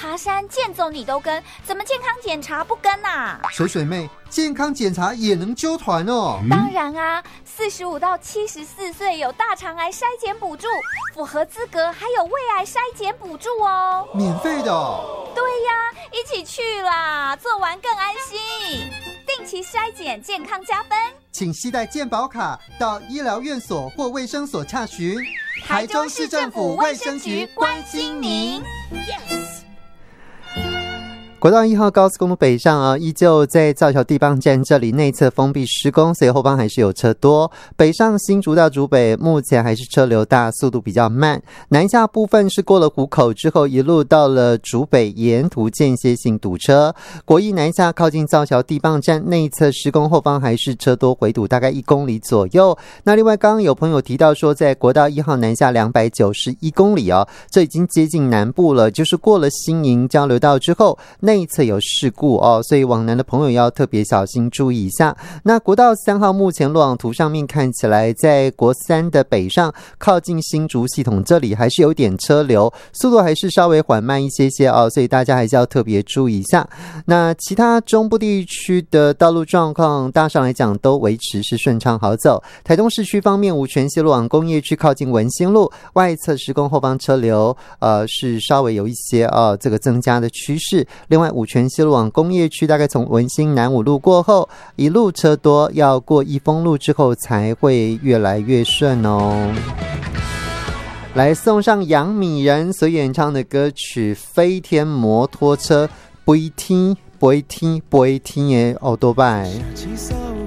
爬山健走你都跟，怎么健康检查不跟啊？ 水水妹，健康检查也能揪团哦？ 当然啊，45到74岁有大肠癌筛检补助，符合资格还有胃癌筛检补助哦。 免费的哦？ 对呀，一起去啦，做完更安心。定期筛检，健康加分。 请携带健保卡到医疗院所或卫生所洽询。 台中市政府卫生局关心您。 国道1号高速公路北上依旧在造桥地磅站这里内侧封闭施工，所以后方还是有车多。北上新竹到竹北目前还是车流大，速度比较慢。南下部分是过了湖口之后一路到了竹北，沿途间歇性堵车。国一南下靠近造桥地磅站内侧施工，后方还是车多回堵大概1公里左右。那另外刚刚有朋友提到说，在国道1号南下291公里这已经接近南部了，就是过了新营交流道之后内侧有事故所以往南的朋友要特别小心注意一下。那国道3号目前路网图上面看起来，在国3的北上靠近新竹系统这里还是有点车流，速度还是稍微缓慢一些些所以大家还是要特别注意一下。那其他中部地区的道路状况大上来讲都维持是顺畅好走。台东市区方面，五权西路往工业区靠近文心路外侧施工，后方车流是稍微有一些这个增加的趋势。另外五权西路往工业区大概从文心南五路过后一路车多，要过益丰路之后才会越来越顺哦。来送上杨米人所演唱的歌曲《飞天摩托车》，飞天飞天飞天的奥多拜。